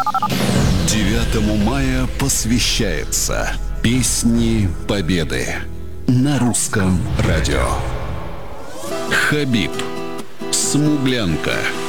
9 мая посвящается Песни Победы на русском радио. Хабиб, Смуглянка.